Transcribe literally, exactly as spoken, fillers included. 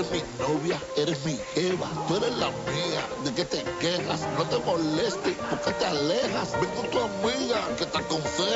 eres mi novia, eres mi jeva, tú eres la mía. ¿De qué te quejas? No te molestes, ¿por qué te alejas? Ven con tu amiga que te aconseja.